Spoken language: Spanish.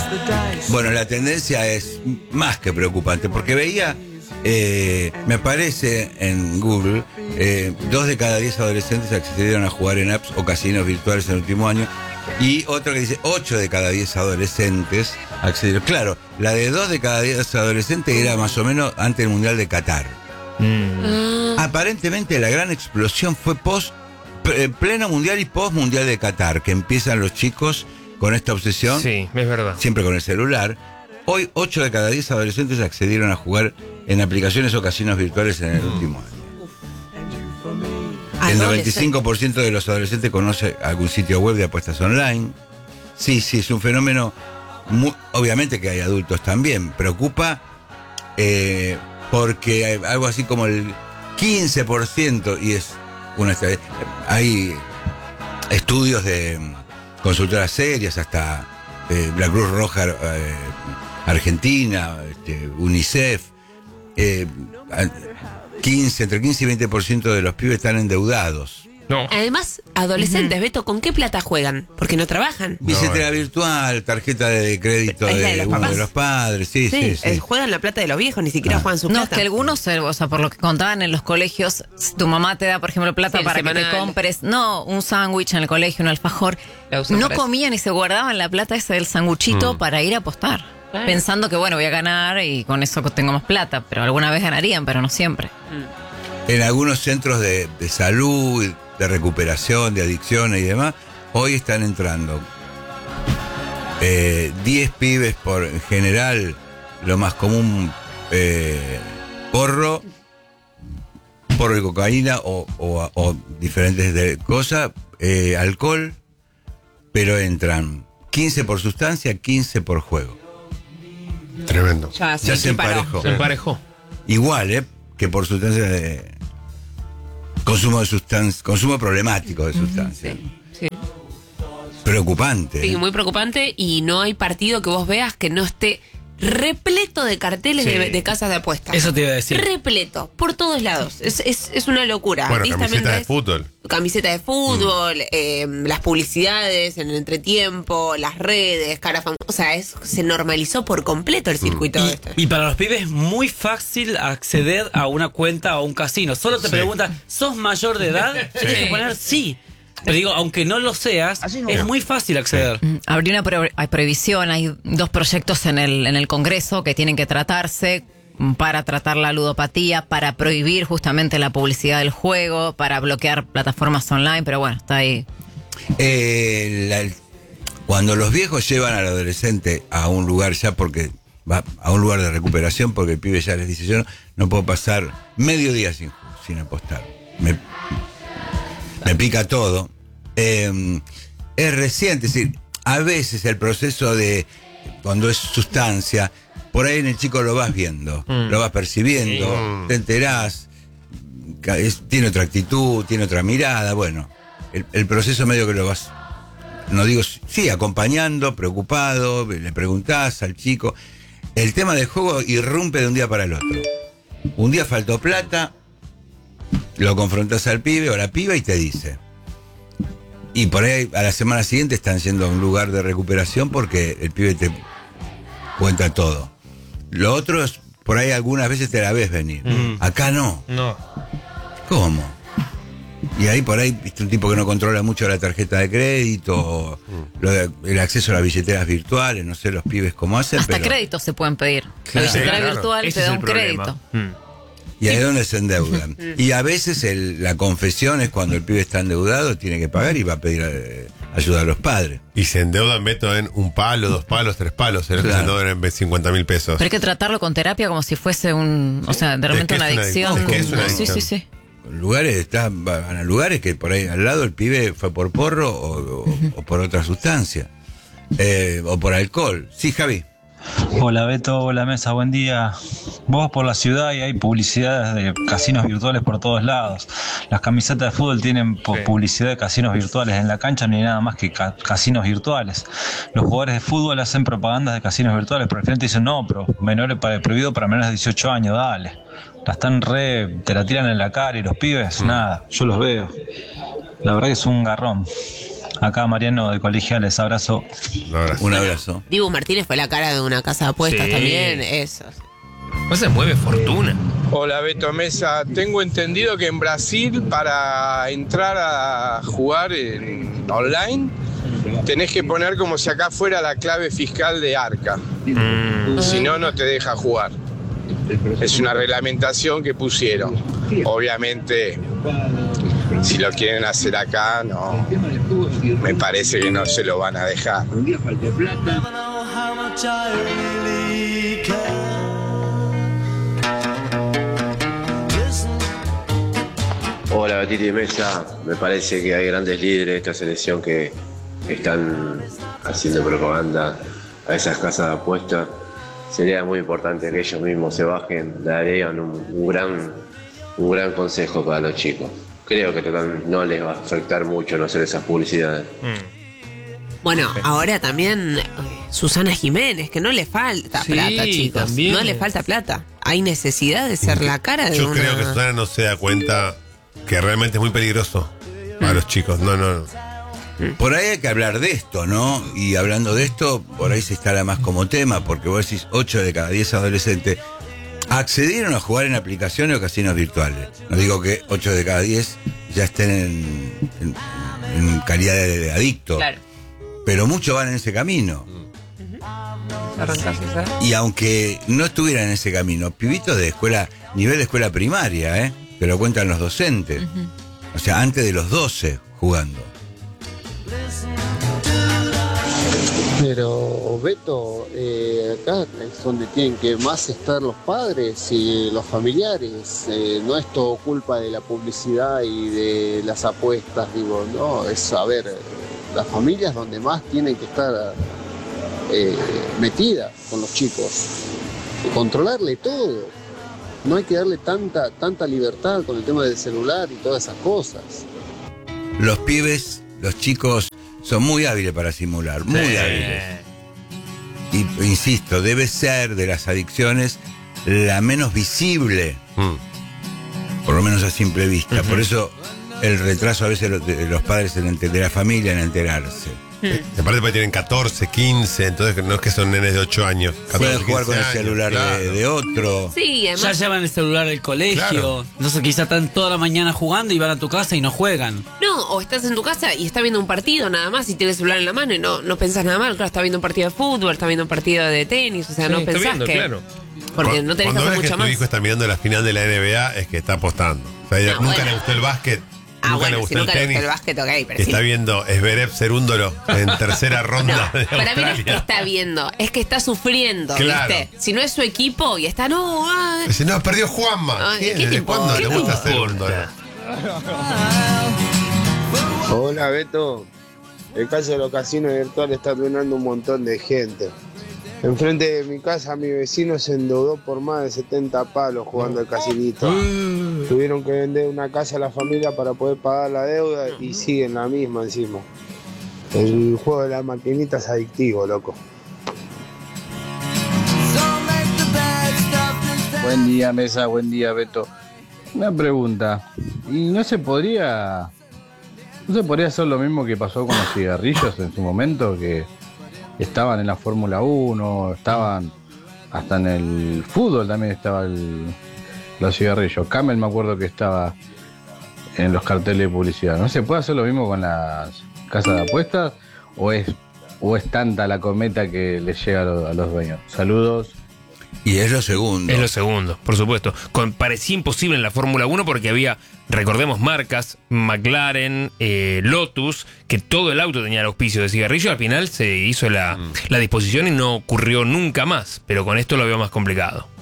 Bueno, la tendencia es más que preocupante, porque veía, me aparece en Google, 2 de cada 10 adolescentes accedieron a jugar en apps o casinos virtuales en el último año, y otro que dice 8 de cada 10 adolescentes accedieron. Claro, la de 2 de cada 10 adolescentes era más o menos antes del Mundial de Qatar. Aparentemente la gran explosión fue pleno Mundial y post Mundial de Qatar, que empiezan los chicos con esta obsesión. Sí, es verdad. Siempre con el celular. Hoy 8 de cada 10 adolescentes accedieron a jugar en aplicaciones o casinos virtuales en el último año. El 95% de los adolescentes conoce algún sitio web de apuestas online. Sí, es un fenómeno obviamente que hay adultos también. Preocupa porque hay algo así como el 15%, y es hay estudios de consultoras serias, hasta la Cruz Roja Argentina, UNICEF, entre 15 y 20% de los pibes están endeudados. No. Además, adolescentes, Beto, ¿con qué plata juegan? Porque no trabajan. Billetera virtual, tarjeta de crédito de uno de los padres. Sí. Juegan la plata de los viejos, ni siquiera juegan su plata. No, es que algunos, o sea, por lo que contaban en los colegios, tu mamá te da, por ejemplo, plata para que te compres, un sándwich en el colegio, un alfajor. No comían y se guardaban la plata esa del sanguchito para ir a apostar. Pensando que, bueno, voy a ganar y con eso tengo más plata. Pero alguna vez ganarían, pero no siempre. En algunos centros de salud, de recuperación, de adicciones y demás, hoy están entrando 10 pibes en general, lo más común, porro y cocaína o diferentes cosas, alcohol, pero entran 15 por sustancia, 15 por juego. Tremendo. Ya se emparejó. Se emparejó. Igual, que por sustancia de consumo problemático de sustancias. Sí. Preocupante. Sí, muy preocupante, y no hay partido que vos veas que no esté repleto de carteles de casas de apuestas. Eso te iba a decir. Repleto, por todos lados. Es una locura. Bueno, camiseta de fútbol. Camiseta de fútbol, las publicidades en el entretiempo, las redes, o sea, se normalizó por completo el circuito de esto. Y para los pibes es muy fácil acceder a una cuenta o a un casino. Solo te preguntan, ¿sos mayor de edad? Tienes que poner sí. Pero digo, aunque no lo seas, es muy fácil acceder. Habría una prohibición, hay 2 proyectos en el Congreso que tienen que tratarse para tratar la ludopatía, para prohibir justamente la publicidad del juego, para bloquear plataformas online, pero bueno, está ahí. Cuando los viejos llevan al adolescente a un lugar porque va a un lugar de recuperación, porque el pibe ya les dice, yo no puedo pasar medio día sin apostar. Me pica todo. Es reciente, es decir, a veces el proceso cuando es sustancia, por ahí en el chico lo vas viendo, lo vas percibiendo, te enterás, tiene otra actitud, tiene otra mirada, bueno, el proceso medio que lo vas, no digo, sí, acompañando, preocupado, le preguntás al chico. El tema del juego irrumpe de un día para el otro. Un día faltó plata, lo confrontás al pibe o a la piba y te dice. Y por ahí a la semana siguiente están yendo a un lugar de recuperación porque el pibe te cuenta todo. Lo otro es, por ahí algunas veces te la ves venir. Acá no. No. ¿Cómo? Y ahí por ahí, viste, un tipo que no controla mucho la tarjeta de crédito, el acceso a las billeteras virtuales, no sé los pibes cómo hacen. Hasta créditos se pueden pedir. Claro. La billetera virtual Ese te da es un el problema. crédito. Y ahí es donde se endeudan. Y a veces la confesión es cuando el pibe está endeudado, tiene que pagar y va a pedir ayuda a los padres. Y se endeudan, Beto, en 1 palo, 2 palos, 3 palos. Se endeudan en 50.000 pesos. Pero hay que tratarlo con terapia como si fuese de repente una adicción. Es que es una adicción. Sí. Van a lugares que por ahí al lado el pibe fue por porro o por otra sustancia. O por alcohol. Sí, Javi. Hola Beto, hola Mesa, buen día. Vos vas por la ciudad y hay publicidades de casinos virtuales por todos lados. Las camisetas de fútbol tienen publicidad de casinos virtuales. En la cancha no hay nada más que casinos virtuales. Los jugadores de fútbol hacen propagandas de casinos virtuales, pero al final te dicen, no, pero prohibido para menores de 18 años, dale. Te la tiran en la cara y los pibes, nada, yo los veo. La verdad que es un garrón. Acá Mariano de Colegiales, abrazo. Un abrazo. Dibu Martínez fue la cara de una casa de apuestas también, eso. No se mueve fortuna. Hola Beto Mesa, tengo entendido que en Brasil para entrar a jugar online tenés que poner como si acá fuera la clave fiscal de Arca. Si no, no te deja jugar. Es una reglamentación que pusieron. Obviamente, si lo quieren hacer acá, no. Me parece que no se lo van a dejar. Hola Betito y Mesa, me parece que hay grandes líderes de esta selección que están haciendo propaganda a esas casas de apuestas. Sería muy importante que ellos mismos se bajen, darían un gran consejo para los chicos. Creo que no les va a afectar mucho no hacer esas publicidades. Bueno, ahora también Susana Jiménez, que no le falta plata, chicos. También. No le falta plata. Hay necesidad de ser la cara de Yo creo que Susana no se da cuenta que realmente es muy peligroso para los chicos. No. Por ahí hay que hablar de esto, ¿no? Y hablando de esto, por ahí se instala más como tema, porque vos decís 8 de cada 10 adolescentes accedieron a jugar en aplicaciones o casinos virtuales. No digo que 8 de cada 10 ya estén en calidad de adicto. Claro. Pero muchos van en ese camino. Y aunque no estuvieran en ese camino, pibitos de escuela, nivel de escuela primaria, que lo cuentan los docentes. O sea, antes de los 12 jugando. Pero Beto, acá es donde tienen que más estar los padres y los familiares. No es todo culpa de la publicidad y de las apuestas, digo, no, es a ver, las familias donde más tienen que estar metidas con los chicos, y controlarle todo. No hay que darle tanta libertad con el tema del celular y todas esas cosas. Los pibes, los chicos son muy hábiles para simular, muy hábiles. Y insisto, debe ser de las adicciones la menos visible, por lo menos a simple vista. Por eso el retraso a veces de los padres de la familia en enterarse. Aparte porque tienen 14, 15, entonces no es que son nenes de 8 años. 14, pueden jugar con el celular de otro. Sí, además. Ya llevan el celular al colegio. Claro. Entonces quizá están toda la mañana jugando y van a tu casa y no juegan. No, o estás en tu casa y estás viendo un partido nada más y tienes el celular en la mano y no pensás nada mal. Claro, estás viendo un partido de fútbol, estás viendo un partido de tenis, o sea, no pensás que... Claro. Porque no tenés que hacer mucho más. Cuando ves que tu hijo está mirando la final de la NBA es que está apostando. O sea, ella nunca le gustó el básquet. Nunca le gustó el tenis. El básquet, okay, pero está viendo Zverev Cerúndolo en tercera ronda de Para mí no es que está viendo, es que está sufriendo, claro. ¿Viste? Si no es su equipo y está, Dice, no, perdió Juanma. ¿Desde cuándo le gusta Cerúndolo? Hola Beto, el caso de los casinos virtuales está arruinando un montón de gente. Enfrente de mi casa mi vecino se endeudó por más de 70 palos jugando al casinito. Tuvieron que vender una casa a la familia para poder pagar la deuda y siguen la misma encima. El juego de la maquinita es adictivo, loco. Buen día Mesa, buen día Beto. Una pregunta, ¿y no se podría hacer lo mismo que pasó con los cigarrillos en su momento? Que estaban en la Fórmula 1, estaban hasta en el fútbol también estaban los cigarrillos. Camel me acuerdo que estaba en los carteles de publicidad. ¿No se puede hacer lo mismo con las casas de apuestas? ¿O es tanta la cometa que les llega a los dueños? Saludos. Y es lo segundo. Es lo segundo, por supuesto. Parecía imposible en la Fórmula 1 porque había, recordemos, marcas, McLaren, Lotus, que todo el auto tenía el auspicio de cigarrillo. Al final se hizo la disposición y no ocurrió nunca más. Pero con esto lo veo más complicado.